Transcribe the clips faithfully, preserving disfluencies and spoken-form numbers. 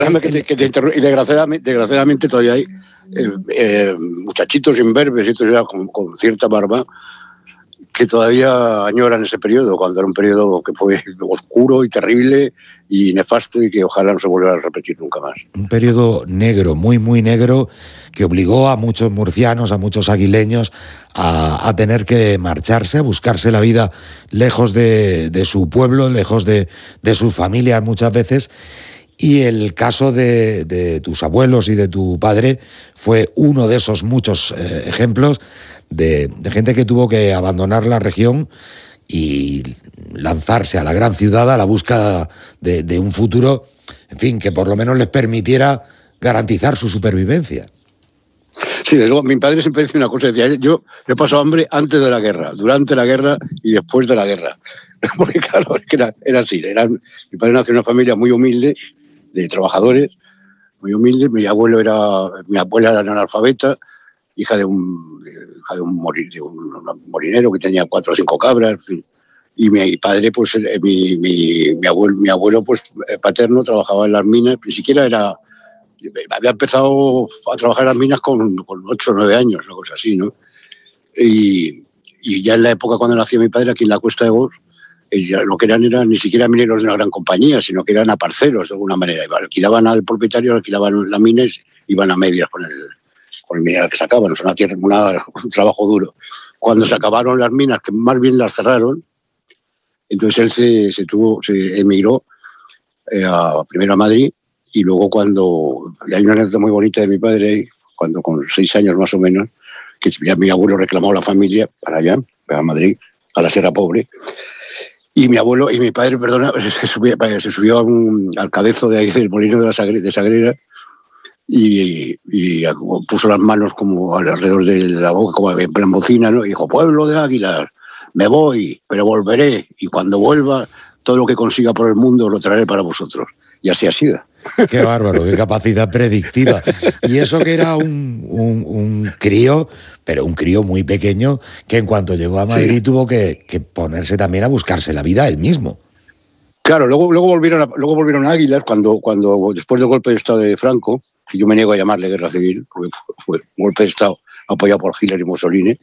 que te, que te interru- y desgraciadamente, desgraciadamente todavía hay eh, eh, muchachitos imberbes y todo, con, con cierta barba que todavía añoran ese periodo, cuando era un periodo que fue oscuro y terrible y nefasto y que ojalá no se vuelva a repetir nunca más. Un periodo negro, muy, muy negro, que obligó a muchos murcianos, a muchos aguileños a, a tener que marcharse, a buscarse la vida lejos de, de su pueblo, lejos de, de sus familias muchas veces. Y el caso de, de tus abuelos y de tu padre fue uno de esos muchos eh, ejemplos de, de gente que tuvo que abandonar la región y lanzarse a la gran ciudad a la búsqueda de, de un futuro, en fin, que por lo menos les permitiera garantizar su supervivencia. Sí, desde luego, mi padre siempre decía una cosa, decía, yo he pasado hambre antes de la guerra, durante la guerra y después de la guerra. Porque claro, es que era, era así, era, mi padre nació en una familia muy humilde, de trabajadores, muy humilde, mi abuelo era, mi abuela era analfabeta, hija de un, de, hija de un, morir, de un, un molinero que tenía cuatro o cinco cabras, en fin. Y mi padre, pues mi, mi, mi, abuelo, mi abuelo pues paterno trabajaba en las minas, ni siquiera era, había empezado a trabajar en las minas con, con ocho o nueve años, una cosa así, ¿no? Y, y ya en la época cuando nació mi padre, aquí en la Cuesta de Gos, lo que eran eran ni siquiera mineros de una gran compañía, sino que eran aparceros de alguna manera. Alquilaban al propietario, alquilaban las minas, iban a medias con el, con el mineral que sacaban. O sea, una tierra, una, un trabajo duro. Cuando se acabaron las minas, que más bien las cerraron, entonces él se, se, tuvo, se emigró eh, a, primero a Madrid, y luego cuando, y hay una anécdota muy bonita de mi padre, cuando con seis años más o menos, que ya mi abuelo reclamó a la familia para allá, para Madrid, a la Sierra Pobre, y mi abuelo y mi padre, perdona, se subió, se subió a un, al cabezo de ahí, del molino de la Sagre, de Sagrera, y, y puso las manos como alrededor de la boca, como en plan bocina, ¿no? Y dijo, pueblo de águilas, me voy, pero volveré, y cuando vuelva, todo lo que consiga por el mundo lo traeré para vosotros. Y así ha sido. Qué bárbaro, qué capacidad predictiva. Y eso que era un, un, un crío, pero un crío muy pequeño, que en cuanto llegó a Madrid sí. tuvo que, que ponerse también a buscarse la vida él mismo. Claro, luego, luego, volvieron, a, luego volvieron a Águilas, cuando, cuando después del golpe de Estado de Franco, que yo me niego a llamarle guerra civil, porque fue, fue un golpe de Estado apoyado por Hitler y Mussolini,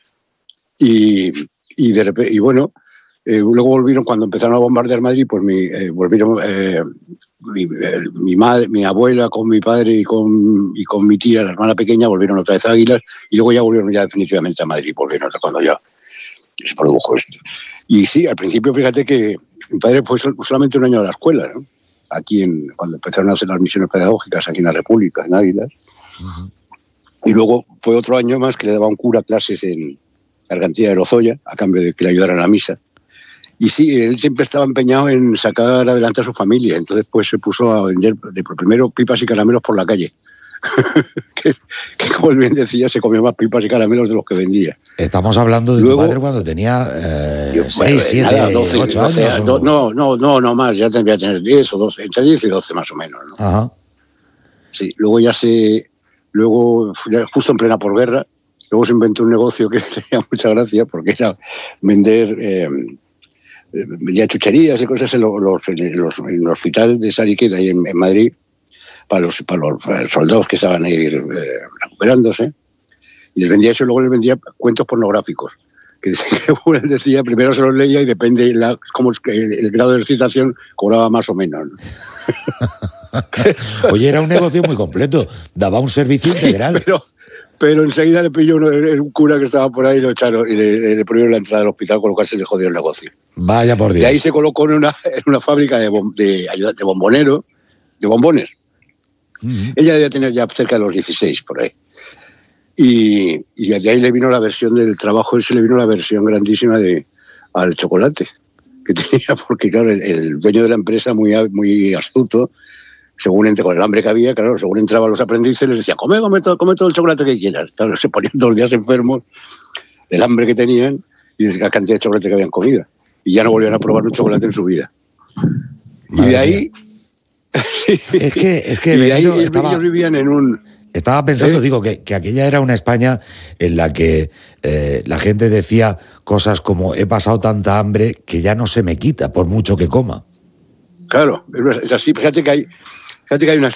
y, y, de repente, y bueno, eh, luego volvieron, cuando empezaron a bombardear Madrid, pues mi, eh, volvieron eh, mi, eh, mi, madre, mi abuela con mi padre y con, y con mi tía, la hermana pequeña, volvieron otra vez a Águilas, y luego ya volvieron ya definitivamente a Madrid, volvieron hasta cuando ya se produjo esto. Y sí, al principio, fíjate que mi padre fue solamente un año a la escuela, ¿no? Aquí, en, cuando empezaron a hacer las misiones pedagógicas aquí en la República, en Águilas. Uh-huh. Y luego fue otro año más que le daba un cura clases en Gargantía de Lozoya, a cambio de que le ayudara a la misa. Y sí, él siempre estaba empeñado en sacar adelante a su familia. Entonces, pues se puso a vender, de primero, pipas y caramelos por la calle. que, que, como él bien decía, se comió más pipas y caramelos de los que vendía. Estamos hablando de Luego, tu padre cuando tenía eh, seis, siete, ocho años. Do, no, no, no, no más, ya tendría que tener diez o doce, entre diez y doce más o menos, ¿no? Ajá. Sí, luego ya se, luego, ya justo en plena posguerra, luego se inventó un negocio que tenía mucha gracia, porque era vender, eh, vendía chucherías y cosas en, los, en, los, en el hospital de Sariqueta, ahí en, en Madrid, para los, para los soldados que estaban ahí eh, recuperándose, y les vendía eso, y luego les vendía cuentos pornográficos, que él decía, primero se los leía y depende la, como el, el grado de excitación cobraba más o menos, ¿no? Oye, era un negocio muy completo, daba un servicio sí, integral. Pero, pero enseguida le pilló uno, un cura que estaba por ahí y lo echaron, y le, le prohibieron la entrada del hospital, con lo cual se le jodió el negocio. Vaya por Dios. De ahí se colocó en una, en una fábrica de, bom, de, de bombonero, de bombones. Uh-huh. Ella debía tener ya cerca de los dieciséis, por ahí. Y, y de ahí le vino la versión del trabajo, se le vino la versión grandísima de al chocolate que tenía, porque claro, el, el dueño de la empresa, muy, muy astuto, según entre, con el hambre que había, claro, según entraban los aprendices, les decía, come, come todo, come todo el chocolate que quieras. Claro, se ponían dos días enfermos del hambre que tenían y de la cantidad de chocolate que habían comido. Y ya no volvían a probar un chocolate en su vida. Madre y de ahí... Sí. Es que, es que y de ahí estaba, ellos vivían en un... Estaba pensando, ¿Eh? digo, que, que aquella era una España en la que eh, la gente decía cosas como he pasado tanta hambre que ya no se me quita por mucho que coma. Claro, es así. Fíjate que hay, Fíjate que hay una